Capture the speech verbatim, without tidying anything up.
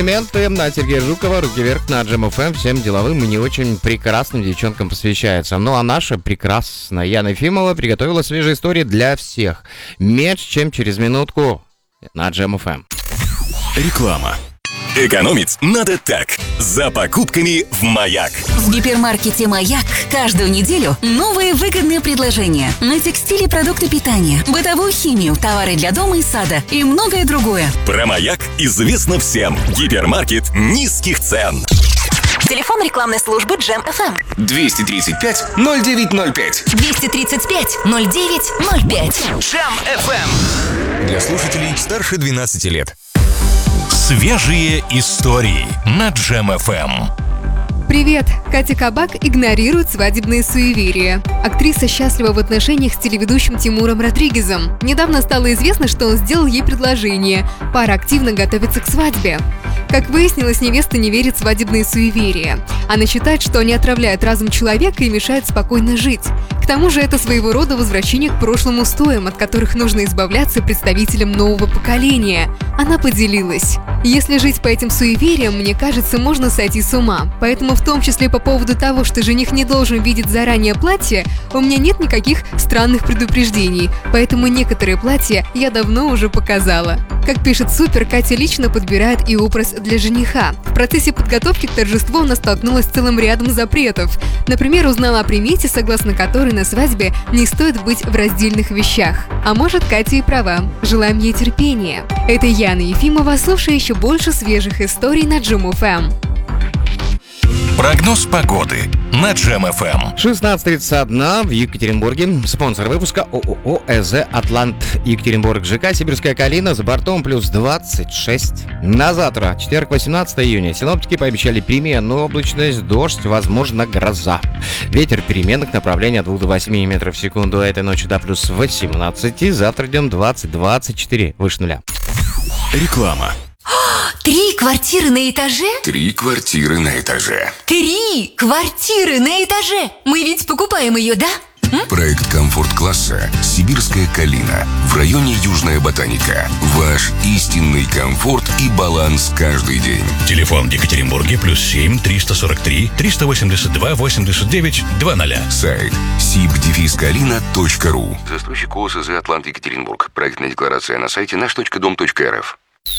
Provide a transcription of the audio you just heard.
Моменты на Сергея Жукова, руки вверх на Джем эф эм. Всем деловым и не очень прекрасным девчонкам посвящается. Ну а наша прекрасная Яна Ефимова приготовила свежие истории для всех. Меньше, чем через минутку на Джем эф эм. Реклама. Экономить надо так. За покупками в «Маяк». В гипермаркете «Маяк» каждую неделю новые выгодные предложения на текстили, продукты питания, бытовую химию, товары для дома и сада и многое другое. Про «Маяк» известно всем. Гипермаркет низких цен. Телефон рекламной службы Джем эф эм. двести тридцать пять ноль девять ноль пять. двести тридцать пять ноль девять ноль пять. Джем эф эм. Для слушателей старше двенадцати лет. Свежие истории на Джем эф эм. Привет! Катя Кабак игнорирует свадебные суеверия. Актриса счастлива в отношениях с телеведущим Тимуром Родригезом. Недавно стало известно, что он сделал ей предложение. Пара активно готовится к свадьбе. Как выяснилось, невеста не верит в свадебные суеверия. Она считает, что они отравляют разум человека и мешают спокойно жить. К тому же это своего рода возвращение к прошлым устоям, от которых нужно избавляться представителям нового поколения. Она поделилась: «Если жить по этим суевериям, мне кажется, можно сойти с ума. Поэтому в том числе по поводу того, что жених не должен видеть заранее платье, у меня нет никаких странных предупреждений. Поэтому некоторые платья я давно уже показала». Как пишет Супер, Катя лично подбирает и образ для жениха. В процессе подготовки к торжеству она столкнулась с целым рядом запретов. Например, узнала о примете, согласно которой на свадьбе не стоит быть в раздельных вещах. А может, Катя и права. Желаем ей терпения. Это Яна Ефимова. Слушай еще больше свежих историй на Джем эф эм. Прогноз погоды на Джем эф эм. шестнадцать тридцать один в Екатеринбурге. Спонсор выпуска ООО ЭЗ «Атлант Екатеринбург» ЖК «Сибирская Калина». За бортом плюс двадцать шесть. На завтра, четверг, восемнадцатого июня, синоптики пообещали переменную облачность, дождь, возможно, гроза. Ветер переменных направлений от двух до восьми метров в секунду. Этой ночью до плюс восемнадцати. Завтра днем двадцать двадцать четыре. Выше нуля. Реклама. Три квартиры на этаже? Три квартиры на этаже. Три квартиры на этаже! Мы ведь покупаем ее, да? М? Проект комфорт-класса «Сибирская Калина» в районе Южная Ботаника. Ваш истинный комфорт и баланс каждый день. Телефон в Екатеринбурге плюс семь триста сорок три триста восемьдесят два восемьдесят девять двадцать. Сайт сиб дефис калина точка ру. Застройщик ООО ЭЗ «Атлант Екатеринбург». Проектная декларация на сайте наш точка дом точка эр эф.